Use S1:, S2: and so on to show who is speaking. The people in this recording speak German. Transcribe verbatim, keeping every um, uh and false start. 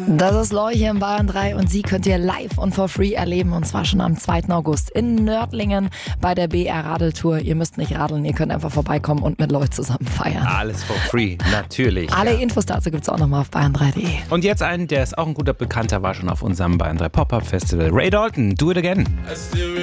S1: Das ist Loy hier im Bayern drei und sie könnt ihr live und for free erleben und zwar schon am zweiten August in Nördlingen bei der B R Radeltour. Ihr müsst nicht radeln, ihr könnt einfach vorbeikommen und mit Loy zusammen feiern.
S2: Alles for free, natürlich.
S1: Alle
S2: ja.
S1: Infos dazu gibt's auch nochmal auf bayern drei punkt de.
S2: Und jetzt einen, der ist auch ein guter Bekannter, war schon auf unserem Bayern drei Pop-Up Festival. Ray Dalton, Do It Again.